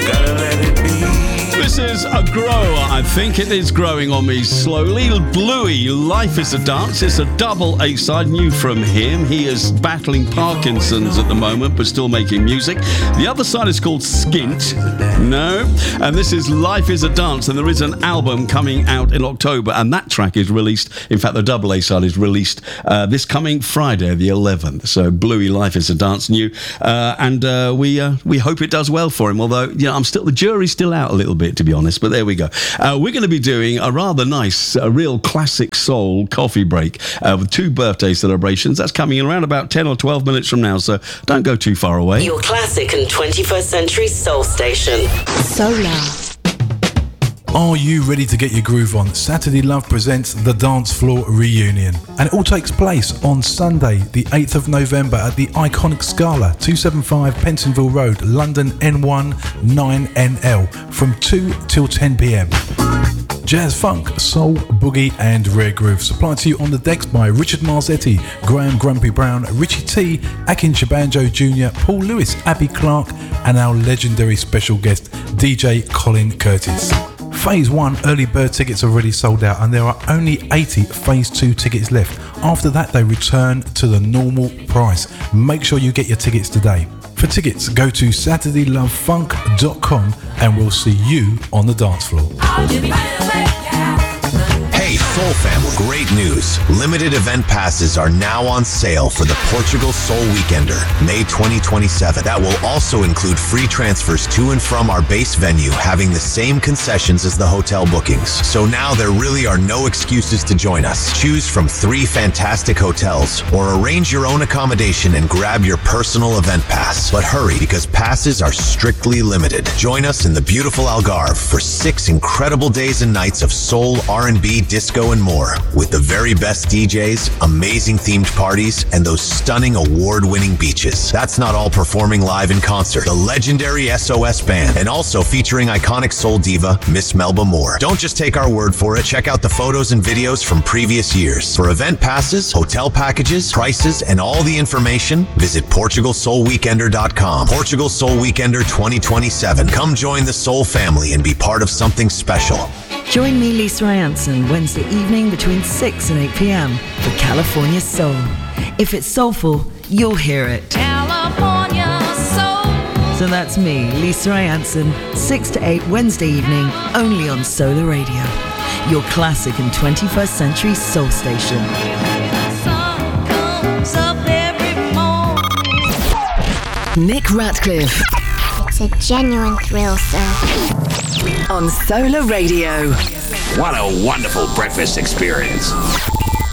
gotta let it be. This is a grower. I think it is growing on me slowly. Bluey, Life is a Dance. It's a double A-side, new from him. He is battling Parkinson's at the moment, but still making music. The other side is called Skint. No. And this is Life is a Dance, and there is an album coming out in October, and that track is released. In fact, the double A-side is released this coming Friday, the 11th. So Bluey, Life is a Dance, new. And we hope it does well for him, although, the jury's still out a little bit, to be honest, but there we go. We're going to be doing a rather nice, real classic soul coffee break with 2 birthday celebrations. That's coming in around about 10 or 12 minutes from now, so don't go too far away. Your classic and 21st century soul station. Solar. Are you ready to get your groove on? Saturday Love presents the Dance Floor Reunion, and it all takes place on Sunday, the 8th of November at the iconic Scala, 275 Pentonville Road, London N1 9NL, from 2 till 10 p.m. Jazz, funk, soul, boogie and rare groove supplied to you on the decks by Richard Marzetti, Graham Grumpy Brown, Richie T, Akin Shabanjo Jr., Paul Lewis, Abby Clark and our legendary special guest DJ Colin Curtis. Phase 1 early bird tickets are already sold out, and there are only 80 Phase 2 tickets left. After that, they return to the normal price. Make sure you get your tickets today. For tickets, go to SaturdayLoveFunk.com and we'll see you on the dance floor. Hey, Soul Family, great news. Limited event passes are now on sale for the Portugal Soul Weekender, May 2027. That will also include free transfers to and from our base venue, having the same concessions as the hotel bookings. So now there really are no excuses to join us. Choose from 3 fantastic hotels or arrange your own accommodation and grab your personal event pass. But hurry, because passes are strictly limited. Join us in the beautiful Algarve for 6 incredible days and nights of soul, R&B, disco, and more, with the very best DJs, amazing themed parties, and those stunning award-winning beaches. That's not all. Performing live in concert, the legendary SOS Band, and also featuring iconic soul diva Miss Melba Moore. Don't just take our word for it. Check out the photos and videos from previous years. For event passes, hotel packages, prices, and all the information, visit PortugalSoulWeekender.com. Portugal Soul Weekender 2027. Come join the Soul family and be part of something special. Join me, Lisa Ryanson, Wednesday evening between 6 and 8 p.m. for California Soul. If it's soulful, you'll hear it. California Soul. So that's me, Lisa Ryanson, 6 to 8 Wednesday evening, only on Solar Radio, your classic and 21st century soul station. Sun comes up every morning. Nick Ratcliffe. It's a genuine thrill, sir. On Solar Radio. What a wonderful breakfast experience.